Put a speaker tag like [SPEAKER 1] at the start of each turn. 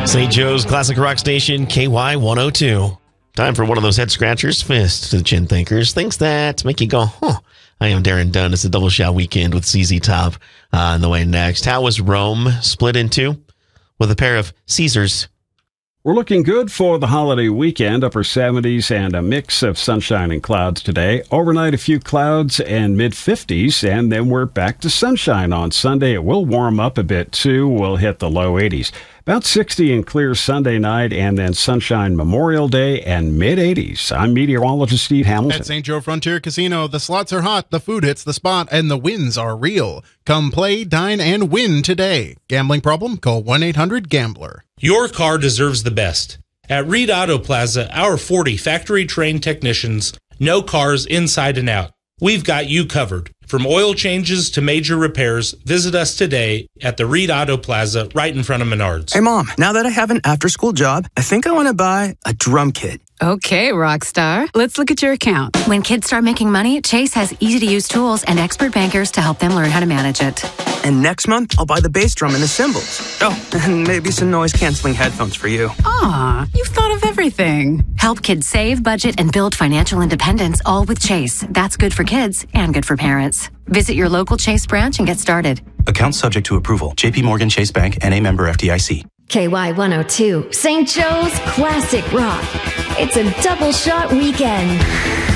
[SPEAKER 1] St. Joe's Classic Rock Station, KY 102. Time for one of those head scratchers, fist to the chin thinkers, things that make you go, huh. I am Darren Dunn. It's a double shot weekend with CZ Top on the way next. How was Rome split in two? With a pair of Caesars.
[SPEAKER 2] We're looking good for the holiday weekend, upper 70s and a mix of sunshine and clouds today. Overnight, a few clouds and mid-50s, and then we're back to sunshine on Sunday. It will warm up a bit, too. We'll hit the low 80s. About 60 and clear Sunday night, and then sunshine Memorial Day and mid-80s. I'm meteorologist Steve Hamilton.
[SPEAKER 3] At St. Joe Frontier Casino, the slots are hot, the food hits the spot, and the wins are real. Come play, dine, and win today. Gambling problem? Call 1-800-GAMBLER.
[SPEAKER 4] Your car deserves the best. At Reed Auto Plaza, our 40 factory-trained technicians know cars inside and out. We've got you covered. From oil changes to major repairs, visit us today at the Reed Auto Plaza right in front of Menards.
[SPEAKER 5] Hey, Mom, now that I have an after-school job, I think I want to buy a drum kit.
[SPEAKER 6] Okay, Rockstar. Let's look at your account.
[SPEAKER 7] When kids start making money, Chase has easy-to-use tools and expert bankers to help them learn how to manage it.
[SPEAKER 5] And next month, I'll buy the bass drum and the cymbals. Oh, and maybe some noise-canceling headphones for you.
[SPEAKER 6] Aw, you've thought of everything.
[SPEAKER 7] Help kids save, budget, and build financial independence, all with Chase. That's good for kids and good for parents. Visit your local Chase branch and get started.
[SPEAKER 8] Account subject to approval. JP Morgan Chase Bank, N.A. member FDIC.
[SPEAKER 9] KY 102, St. Joe's Classic Rock. It's a double shot weekend.